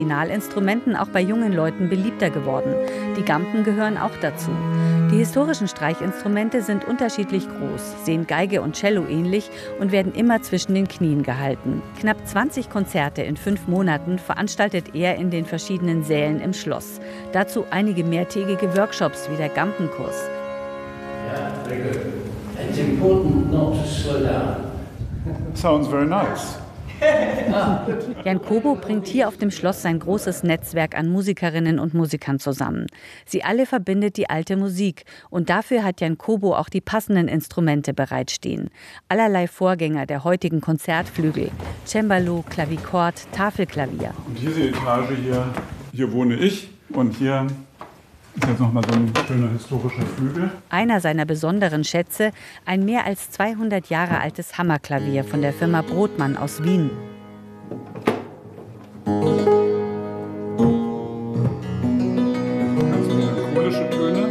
Originalinstrumenten auch bei jungen Leuten beliebter geworden. Die Gampen gehören auch dazu. Die historischen Streichinstrumente sind unterschiedlich groß, sehen Geige und Cello ähnlich und werden immer zwischen den Knien gehalten. Knapp 20 Konzerte in 5 Monaten veranstaltet er in den verschiedenen Sälen im Schloss. Dazu einige mehrtägige Workshops wie der Gampenkurs. Yeah, very good. It's important not to slow down. Sounds very nice. Jan Kobo bringt hier auf dem Schloss sein großes Netzwerk an Musikerinnen und Musikern zusammen. Sie alle verbindet die alte Musik und dafür hat Jan Kobo auch die passenden Instrumente bereitstehen. Allerlei Vorgänger der heutigen Konzertflügel, Cembalo, Klavichord, Tafelklavier. Und diese Etage hier wohne ich und hier ist jetzt nochmal so ein schöner historischer Flügel. Einer seiner besonderen Schätze, ein mehr als 200 Jahre altes Hammerklavier von der Firma Brodmann aus Wien. Ganz melancholische Töne.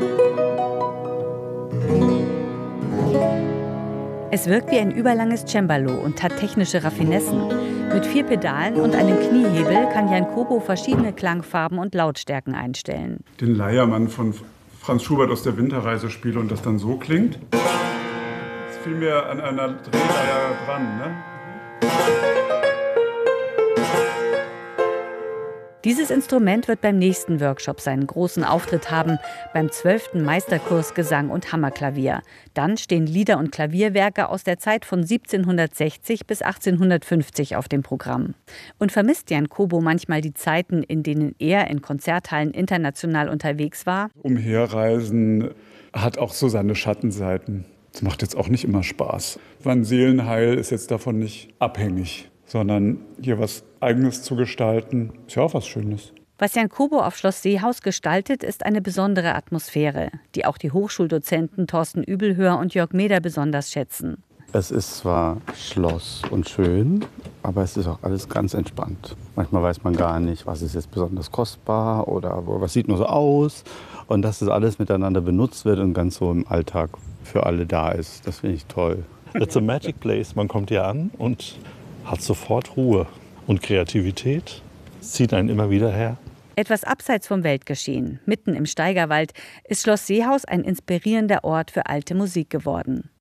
Es wirkt wie ein überlanges Cembalo und hat technische Raffinessen. Mit 4 Pedalen und einem Kniehebel kann Jan Kobo verschiedene Klangfarben und Lautstärken einstellen. Den Leiermann von Franz Schubert aus der Winterreise spiele und das dann so klingt. Das ist viel mehr an einer Drehleier dran, ne? Dieses Instrument wird beim nächsten Workshop seinen großen Auftritt haben, beim 12. Meisterkurs Gesang und Hammerklavier. Dann stehen Lieder und Klavierwerke aus der Zeit von 1760 bis 1850 auf dem Programm. Und vermisst Jan Kobo manchmal die Zeiten, in denen er in Konzerthallen international unterwegs war? Umherreisen hat auch so seine Schattenseiten. Das macht jetzt auch nicht immer Spaß. Mein Seelenheil ist jetzt davon nicht abhängig, sondern hier was Eigenes zu gestalten, ist ja auch was Schönes. Was Jan Kobo auf Schloss Seehaus gestaltet, ist eine besondere Atmosphäre, die auch die Hochschuldozenten Thorsten Übelhöher und Jörg Meder besonders schätzen. Es ist zwar Schloss und schön, aber es ist auch alles ganz entspannt. Manchmal weiß man gar nicht, was ist jetzt besonders kostbar oder was sieht nur so aus. Und dass das alles miteinander benutzt wird und ganz so im Alltag für alle da ist, das finde ich toll. It's a magic place. Man kommt hier an und hat sofort Ruhe und Kreativität. Es zieht einen immer wieder her. Etwas abseits vom Weltgeschehen, mitten im Steigerwald, ist Schloss Seehaus ein inspirierender Ort für alte Musik geworden.